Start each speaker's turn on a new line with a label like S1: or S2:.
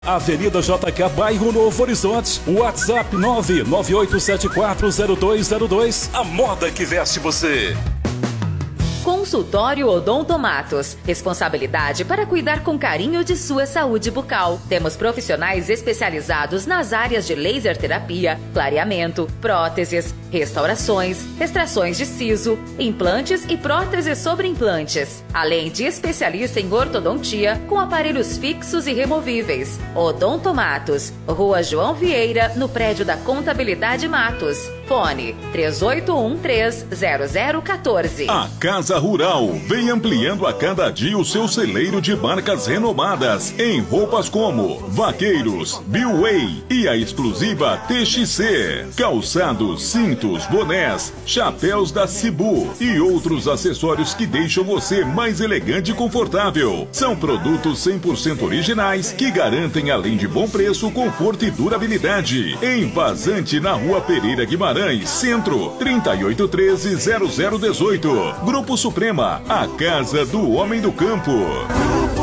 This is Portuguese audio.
S1: Avenida JK, bairro Novo Horizonte. WhatsApp 998740202. A moda que veste você.
S2: Consultório Odontomatos. Responsabilidade para cuidar com carinho de sua saúde bucal. Temos profissionais especializados nas áreas de laser terapia, clareamento, próteses, restaurações, extrações de siso, implantes e próteses sobre implantes. Além de especialista em ortodontia com aparelhos fixos e removíveis. Odontomatos. Rua João Vieira, no prédio da Contabilidade Matos. Fone 38130014.
S3: A Casa Rural vem ampliando a cada dia o seu celeiro de marcas renomadas em roupas como Vaqueiros, Billway e a exclusiva TXC. Calçados, cintos, bonés, chapéus da Cibu e outros acessórios que deixam você mais elegante e confortável. São produtos 100% originais que garantem, além de bom preço, conforto e durabilidade. Em Vazante, na Rua Pereira Guimarães, Centro, 3813-0018. Grupo Suprema, a casa do homem do campo.